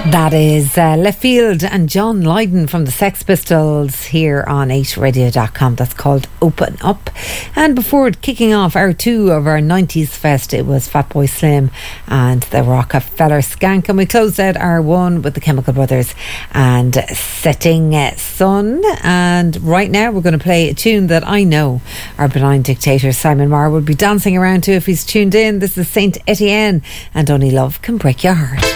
That is Left Field and John Lydon from the Sex Pistols here on 8radio.com. That's called Open Up. And before kicking off hour 2 of our 90s fest, it was Fatboy Slim and the Rockefeller Skank. And we closed out hour 1 with the Chemical Brothers and Setting Sun. And right now we're going to play a tune that I know our benign dictator Simon Marr would be dancing around to if he's tuned in. This is Saint Etienne and Only Love Can Break Your Heart.